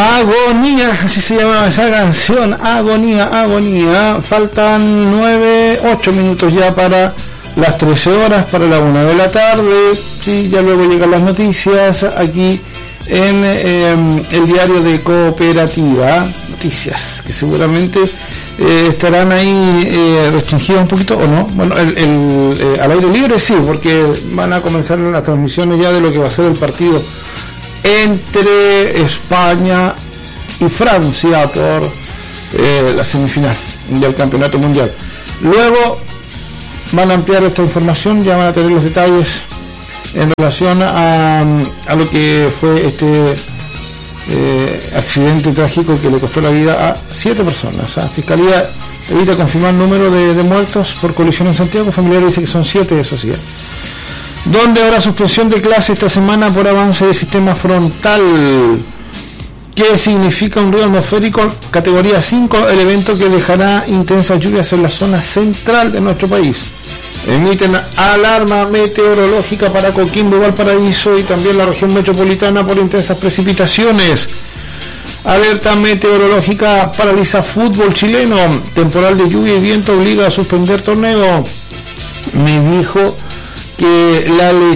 Agonía, así se llamaba esa canción, Agonía. Faltan 8 minutos ya para las 13 horas, para la 1 de la tarde. Sí, ya luego llegan las noticias aquí en el diario de Cooperativa. Noticias que seguramente estarán ahí restringidas un poquito, o no. Bueno, al aire libre sí, porque van a comenzar las transmisiones ya de lo que va a ser el partido entre España y Francia por la semifinal del Campeonato Mundial. Luego van a ampliar esta información, ya van a tener los detalles en relación a lo que fue este accidente trágico que le costó la vida a 7 personas. La Fiscalía evita confirmar el número de muertos por colisión en Santiago. Familiares dice que son 7, eso sí. Donde habrá suspensión de clase esta semana por avance del sistema frontal. ¿Qué significa un río atmosférico categoría 5? El evento que dejará intensas lluvias en la zona central de nuestro país. Emiten alarma meteorológica para Coquimbo, Valparaíso y también la región metropolitana por intensas precipitaciones. Alerta meteorológica paraliza fútbol chileno. Temporal de lluvia y viento obliga a suspender torneo. Me dijo que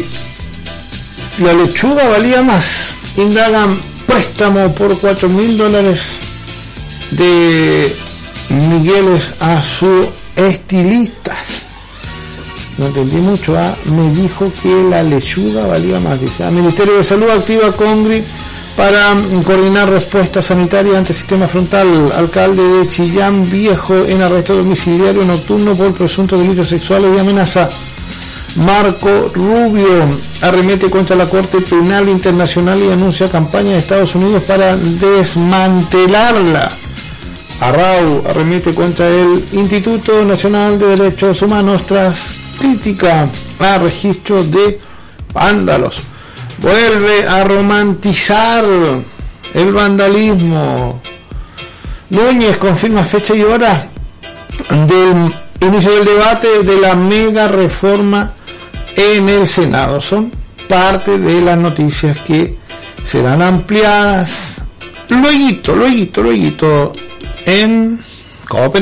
la lechuga valía más. Indagan préstamo por $4,000 de Migueles a sus estilistas. No entendí mucho. Me dijo que la lechuga valía más. Dice, el Ministerio de Salud activa Congri para coordinar respuesta sanitaria ante sistema frontal. Alcalde de Chillán Viejo en arresto domiciliario nocturno por presuntos delitos sexuales y amenaza. Marco Rubio arremete contra la Corte Penal Internacional y anuncia campaña de Estados Unidos para desmantelarla. Arrau arremete contra el Instituto Nacional de Derechos Humanos tras crítica a registro de vándalos. Vuelve a romantizar el vandalismo. Núñez confirma fecha y hora del inicio del debate de la mega reforma en el Senado. Son parte de las noticias que serán ampliadas luego en Cooperativa.